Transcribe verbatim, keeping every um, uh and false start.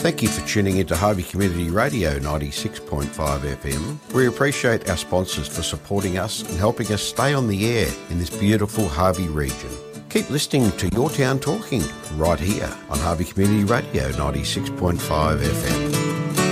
Thank you for tuning into Harvey Community Radio ninety-six point five F M. We appreciate our sponsors for supporting us and helping us stay on the air in this beautiful Harvey region. Keep listening to Your Town Talking right here on Harvey Community Radio ninety-six point five F M.